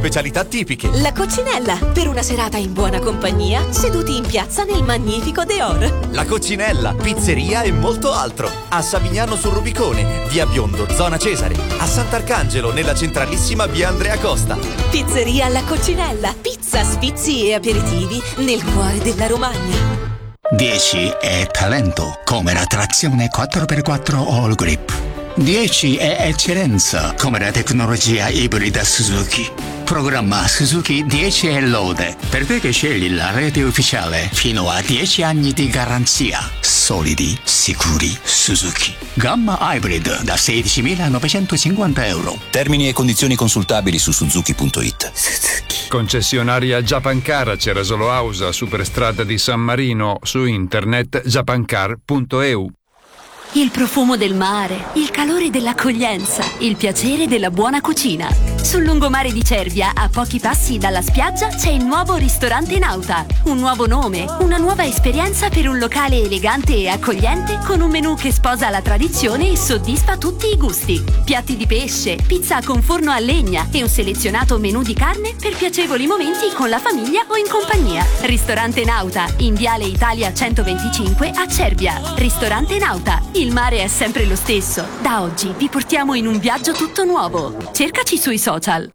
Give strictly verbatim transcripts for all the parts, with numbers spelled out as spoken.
specialità tipiche. La Coccinella, per una serata in buona compagnia, seduti in piazza nel magnifico Deor. La Coccinella, pizzeria e molto altro. A Savignano sul Rubicone, via Biondo, zona Cesare. A Sant'Arcangelo, nella centralissima via Andrea Costa. Pizzeria La Coccinella, pizza, sfizi e aperitivi nel cuore della Romagna. dieci è talento, come la trazione quattro per quattro All Grip. dieci è eccellenza, come la tecnologia ibrida Suzuki. Programma Suzuki dieci è lode, per te che scegli la rete ufficiale, fino a dieci anni di garanzia. Solidi, sicuri, Suzuki. Gamma Hybrid da sedicimilanovecentocinquanta euro. Termini e condizioni consultabili su suzuki punto it. Suzuki. Concessionaria Japancar, Cerasolo Ausa, Superstrada di San Marino, su internet japancar punto e u. Il profumo del mare, il calore dell'accoglienza, il piacere della buona cucina. Sul lungomare di Cervia, a pochi passi dalla spiaggia, c'è il nuovo ristorante Nauta. Un nuovo nome, una nuova esperienza per un locale elegante e accogliente con un menù che sposa la tradizione e soddisfa tutti i gusti. Piatti di pesce, pizza con forno a legna e un selezionato menù di carne per piacevoli momenti con la famiglia o in compagnia. Ristorante Nauta, in Viale Italia centoventicinque a Cervia. Ristorante Nauta. Il mare è sempre lo stesso. Da oggi vi portiamo in un viaggio tutto nuovo. Cercaci sui social.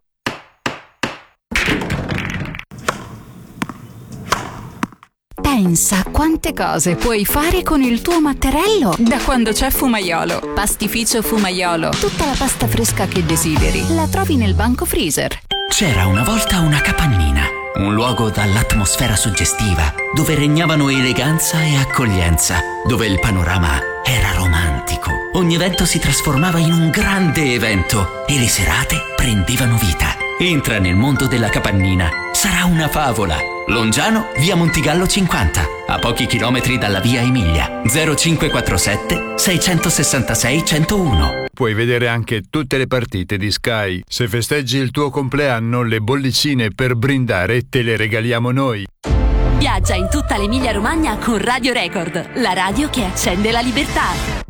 Pensa quante cose puoi fare con il tuo mattarello da quando c'è Fumaiolo. Pastificio Fumaiolo. Tutta la pasta fresca che desideri la trovi nel banco freezer. C'era una volta una capannina, un luogo dall'atmosfera suggestiva, dove regnavano eleganza e accoglienza, dove il panorama era romantico. Ogni evento si trasformava in un grande evento e le serate prendevano vita. Entra nel mondo della capannina. Sarà una favola. Longiano, via Montigallo cinquanta, a pochi chilometri dalla via Emilia. zero cinque quattro sette sei sei sei uno zero uno. Puoi vedere anche tutte le partite di Sky. Se festeggi il tuo compleanno, le bollicine per brindare te le regaliamo noi. Viaggia in tutta l'Emilia Romagna con Radio Record, la radio che accende la libertà.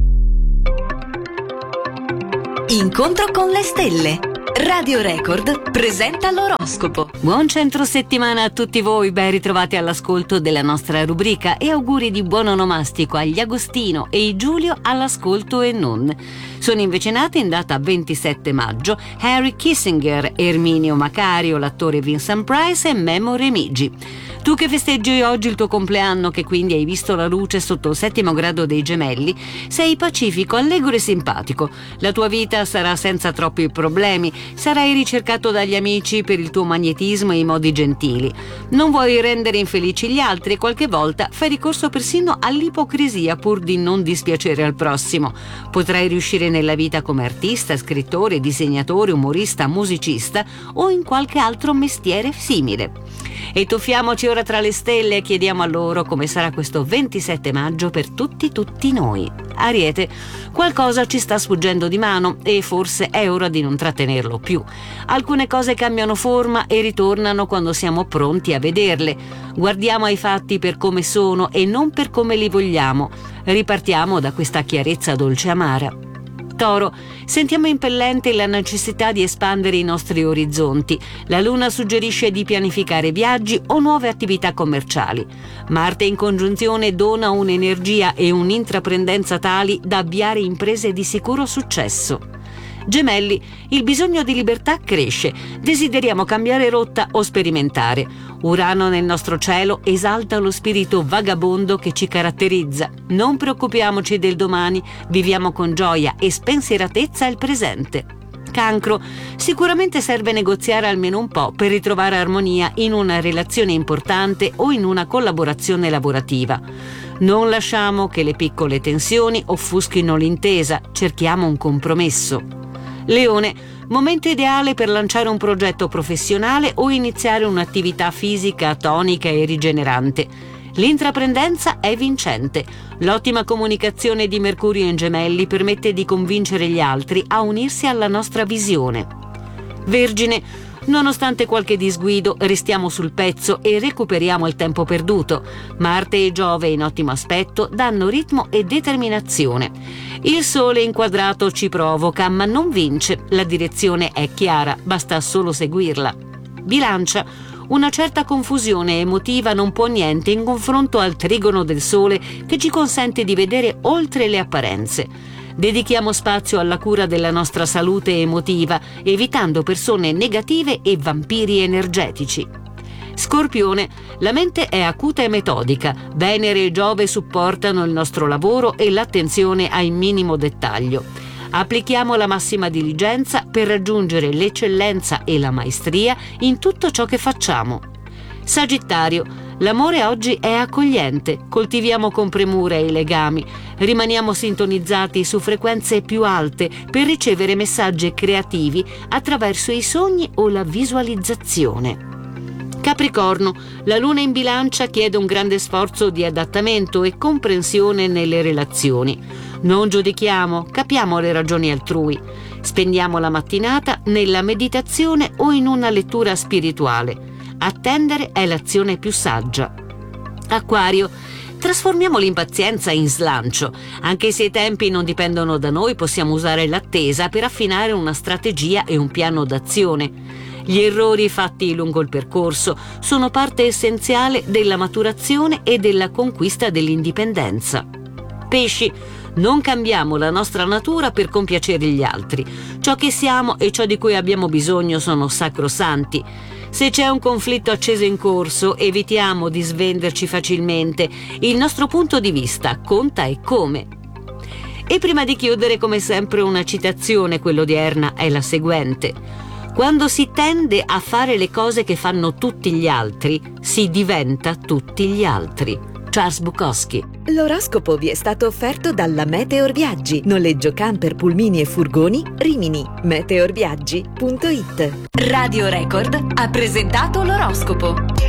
Incontro con le stelle. Radio Record presenta l'oroscopo. Buon centro settimana a tutti voi, ben ritrovati all'ascolto della nostra rubrica e auguri di buon onomastico agli Agostino e i Giulio all'ascolto e non. Sono invece nati in data ventisette maggio Henry Kissinger, Erminio Macario, l'attore Vincent Price e Memo Remigi. Tu che festeggi oggi il tuo compleanno, che quindi hai visto la luce sotto il settimo grado dei Gemelli, sei pacifico, allegro e simpatico. La tua vita sarà senza troppi problemi, sarai ricercato dagli amici per il tuo magnetismo e i modi gentili. Non vuoi rendere infelici gli altri e qualche volta fai ricorso persino all'ipocrisia pur di non dispiacere al prossimo. Potrai riuscire nella vita come artista, scrittore, disegnatore, umorista, musicista o in qualche altro mestiere simile. E tuffiamoci ora tra le stelle e chiediamo a loro come sarà questo ventisette maggio per tutti tutti noi. Ariete, qualcosa ci sta sfuggendo di mano e forse è ora di non trattenerlo più. Alcune cose cambiano forma e ritornano quando siamo pronti a vederle. Guardiamo ai fatti per come sono e non per come li vogliamo. Ripartiamo da questa chiarezza dolce amara. Toro, sentiamo impellente la necessità di espandere i nostri orizzonti. La Luna suggerisce di pianificare viaggi o nuove attività commerciali. Marte in congiunzione dona un'energia e un'intraprendenza tali da avviare imprese di sicuro successo. Gemelli, il bisogno di libertà cresce, desideriamo cambiare rotta o sperimentare. Urano nel nostro cielo esalta lo spirito vagabondo che ci caratterizza. Non preoccupiamoci del domani, viviamo con gioia e spensieratezza il presente. Cancro, sicuramente serve negoziare almeno un po' per ritrovare armonia in una relazione importante o in una collaborazione lavorativa. Non lasciamo che le piccole tensioni offuschino l'intesa, cerchiamo un compromesso. Leone, momento ideale per lanciare un progetto professionale o iniziare un'attività fisica tonica e rigenerante. L'intraprendenza è vincente. L'ottima comunicazione di Mercurio in Gemelli permette di convincere gli altri a unirsi alla nostra visione. Vergine, nonostante qualche disguido, restiamo sul pezzo e recuperiamo il tempo perduto. Marte e Giove in ottimo aspetto danno ritmo e determinazione. Il Sole inquadrato ci provoca, ma non vince. La direzione è chiara, basta solo seguirla. Bilancia: una certa confusione emotiva non può niente in confronto al trigono del Sole che ci consente di vedere oltre le apparenze. Dedichiamo spazio alla cura della nostra salute emotiva, evitando persone negative e vampiri energetici. Scorpione: la mente è acuta e metodica. Venere e Giove supportano il nostro lavoro e l'attenzione al minimo dettaglio. Applichiamo la massima diligenza per raggiungere l'eccellenza e la maestria in tutto ciò che facciamo. Sagittario: l'amore oggi è accogliente, coltiviamo con premura i legami, rimaniamo sintonizzati su frequenze più alte per ricevere messaggi creativi attraverso i sogni o la visualizzazione. Capricorno: la luna in Bilancia chiede un grande sforzo di adattamento e comprensione nelle relazioni. Non giudichiamo, capiamo le ragioni altrui. Spendiamo la mattinata nella meditazione o in una lettura spirituale. Attendere è l'azione più saggia. Acquario: trasformiamo l'impazienza in slancio. Anche se i tempi non dipendono da noi, possiamo usare l'attesa per affinare una strategia e un piano d'azione. Gli errori fatti lungo il percorso sono parte essenziale della maturazione e della conquista dell'indipendenza. Pesci: non cambiamo la nostra natura per compiacere gli altri. Ciò che siamo e ciò di cui abbiamo bisogno sono sacrosanti. Se c'è un conflitto acceso in corso, evitiamo di svenderci facilmente. Il nostro punto di vista conta e come. E prima di chiudere, come sempre, una citazione, quella odierna è la seguente: quando si tende a fare le cose che fanno tutti gli altri, si diventa tutti gli altri. Charles Bukowski. L'oroscopo vi è stato offerto dalla Meteor Viaggi. Noleggio camper, pulmini e furgoni Rimini. meteorviaggi punto it. Radio Record ha presentato l'oroscopo.